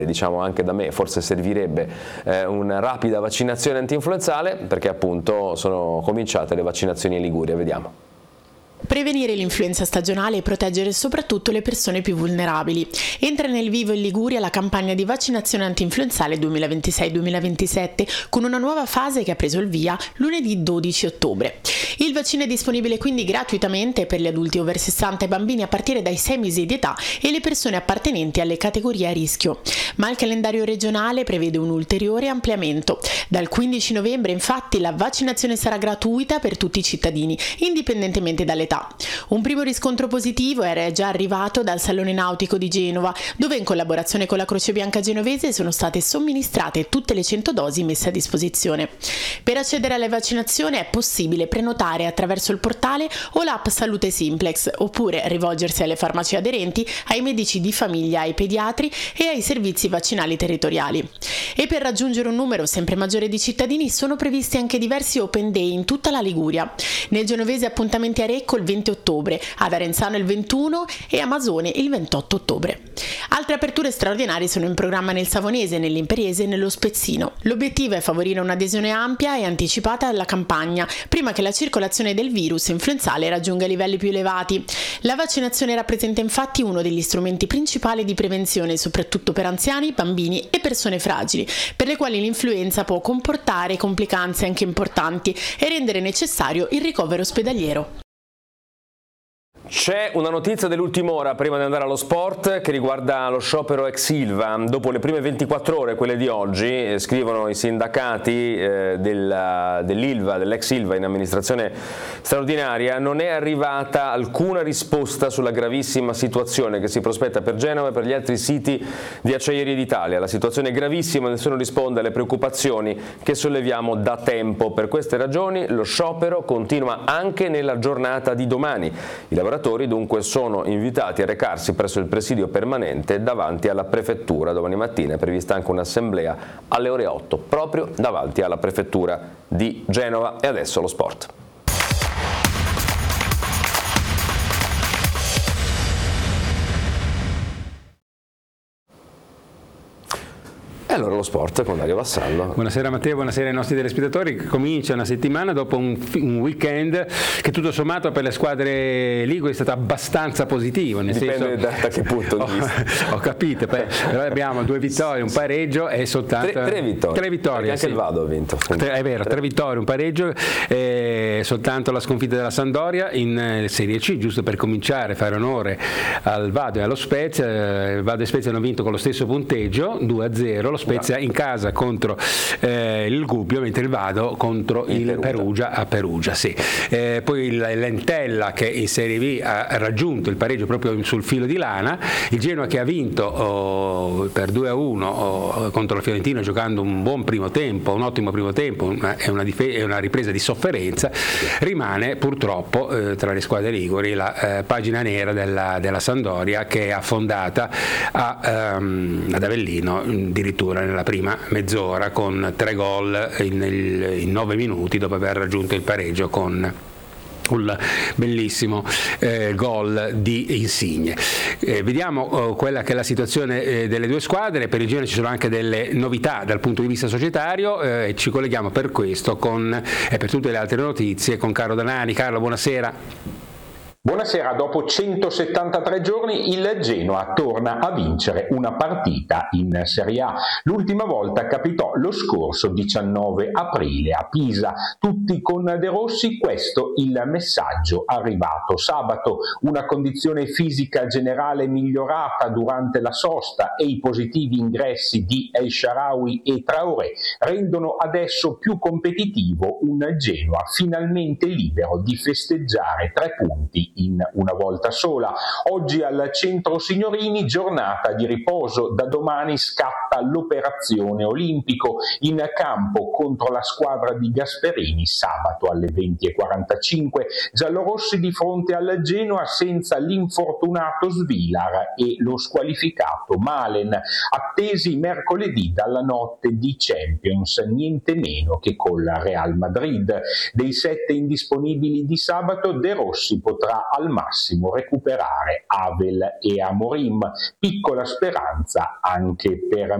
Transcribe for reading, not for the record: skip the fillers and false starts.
diciamo anche da me, forse servirebbe una rapida vaccinazione antinfluenzale, perché appunto sono cominciate le vaccinazioni in Liguria. Vediamo. Prevenire l'influenza stagionale e proteggere soprattutto le persone più vulnerabili. Entra nel vivo in Liguria la campagna di vaccinazione antinfluenzale 2026-2027 con una nuova fase che ha preso il via lunedì 12 ottobre. Il vaccino è disponibile quindi gratuitamente per gli adulti over 60 e bambini a partire dai 6 mesi di età e le persone appartenenti alle categorie a rischio. Ma il calendario regionale prevede un ulteriore ampliamento. Dal 15 novembre infatti la vaccinazione sarà gratuita per tutti i cittadini, indipendentemente dall'età. Un primo riscontro positivo era già arrivato dal Salone Nautico di Genova, dove in collaborazione con la Croce Bianca genovese sono state somministrate tutte le 100 dosi messe a disposizione. Per accedere alle vaccinazioni è possibile prenotare attraverso il portale o l'app Salute Simplex, oppure rivolgersi alle farmacie aderenti, ai medici di famiglia, ai pediatri e ai servizi vaccinali territoriali. E per raggiungere un numero sempre maggiore di cittadini sono previsti anche diversi Open Day in tutta la Liguria. Nel genovese appuntamenti a Recco il 20 ottobre, ad Arenzano il 21 e a Masone il 28 ottobre. Altre aperture straordinarie sono in programma nel Savonese, nell'Imperiese e nello Spezzino. L'obiettivo è favorire un'adesione ampia e anticipata alla campagna, prima che la circolazione del virus influenzale raggiunga livelli più elevati. La vaccinazione rappresenta infatti uno degli strumenti principali di prevenzione, soprattutto per anziani, bambini e persone fragili, per le quali l'influenza può comportare complicanze anche importanti e rendere necessario il ricovero ospedaliero. C'è una notizia dell'ultima ora prima di andare allo sport che riguarda lo sciopero ex Ilva. Dopo le prime 24 ore, quelle di oggi, scrivono i sindacati dell'Ilva, dell'ex Ilva in amministrazione straordinaria, non è arrivata alcuna risposta sulla gravissima situazione che si prospetta per Genova e per gli altri siti di Acciaierie d'Italia. La situazione è gravissima, nessuno risponde alle preoccupazioni che solleviamo da tempo. Per queste ragioni lo sciopero continua anche nella giornata di domani. I lavoratori dunque sono invitati a recarsi presso il presidio permanente davanti alla prefettura. Domani mattina è prevista anche un'assemblea alle ore 8 proprio davanti alla prefettura di Genova. E adesso lo sport. E allora lo sport con Dario Vassallo. Buonasera Matteo, buonasera ai nostri telespettatori. Comincia una settimana dopo un weekend che tutto sommato per le squadre liguri è stato abbastanza positivo. Dipende da che punto di vista. Ho capito, però abbiamo 2 vittorie, un pareggio e soltanto... 3 vittorie. 3 vittorie, anche sì. il Vado ha vinto. È vero, 3 vittorie, un pareggio e soltanto la sconfitta della Sampdoria in Serie C, giusto per cominciare, fare onore al Vado e allo Spezia. Il Vado e Spezia hanno vinto con lo stesso punteggio, 2-0, lo Spezia in casa contro il Gubbio, mentre il Vado contro il Perugia a Perugia. Sì. Poi il Lentella che in Serie B ha raggiunto il pareggio proprio sul filo di lana, il Genoa che ha vinto per 2-1 contro la Fiorentina giocando un buon primo tempo, un ottimo primo tempo, è una ripresa di sofferenza. Rimane purtroppo tra le squadre liguri la pagina nera della Sampdoria, che è affondata ad Avellino addirittura nella prima mezz'ora con 3 gol in 9 minuti dopo aver raggiunto il pareggio con un bellissimo gol di Insigne. Vediamo quella che è la situazione delle 2 squadre. Per il Genoa ci sono anche delle novità dal punto di vista societario e ci colleghiamo per questo e per tutte le altre notizie con Carlo Danani. Carlo, buonasera. Buonasera, dopo 173 giorni il Genoa torna a vincere una partita in Serie A. L'ultima volta capitò lo scorso 19 aprile a Pisa, tutti con De Rossi, questo il messaggio arrivato sabato. Una condizione fisica generale migliorata durante la sosta e i positivi ingressi di El Shaarawy e Traoré rendono adesso più competitivo un Genoa finalmente libero di festeggiare 3 punti in una volta sola. Oggi al Centro Signorini giornata di riposo, da domani scatta l'operazione Olimpico in campo contro la squadra di Gasperini sabato alle 20:45. Giallorossi di fronte al Genoa senza l'infortunato Svilar e lo squalificato Malen, attesi mercoledì dalla notte di Champions, niente meno che col Real Madrid. Dei 7 indisponibili di sabato De Rossi potrà possa al massimo recuperare Havel e Amorim. Piccola speranza anche per